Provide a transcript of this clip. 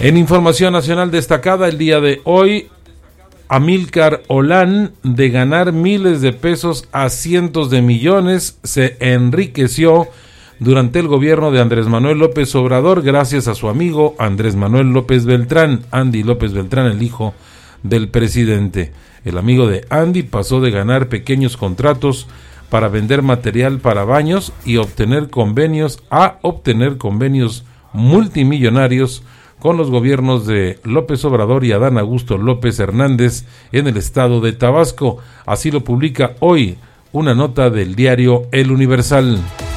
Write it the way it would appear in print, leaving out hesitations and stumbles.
En información nacional destacada el día de hoy, Amílcar Olán, de ganar miles de pesos a cientos de millones, se enriqueció durante el gobierno de Andrés Manuel López Obrador gracias a su amigo Andrés Manuel López Beltrán, Andy López Beltrán, el hijo del presidente. El amigo de Andy pasó de ganar pequeños contratos para vender material para baños y obtener convenios multimillonarios con los gobiernos de López Obrador y Adán Augusto López Hernández en el estado de Tabasco. Así lo publica hoy una nota del diario El Universal.